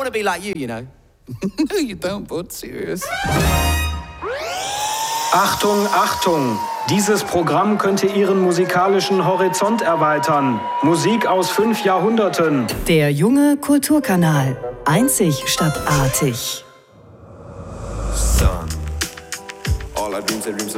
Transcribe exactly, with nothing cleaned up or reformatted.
to be like you, you know. No, you don't, bud. Serious. Achtung, Achtung! Dieses Programm könnte Ihren musikalischen Horizont erweitern. Musik aus fünf Jahrhunderten. Der junge Kulturkanal. Einzig statt artig. Son, all our dreams are dreams of